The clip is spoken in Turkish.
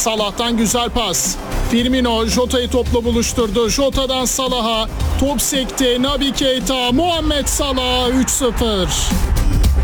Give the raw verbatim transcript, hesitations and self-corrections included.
Salah'tan güzel pas. Firmino Jota'yı topla buluşturdu. Jota'dan Salah'a top sekti. Naby Keita, Muhammed Salah üç sıfır.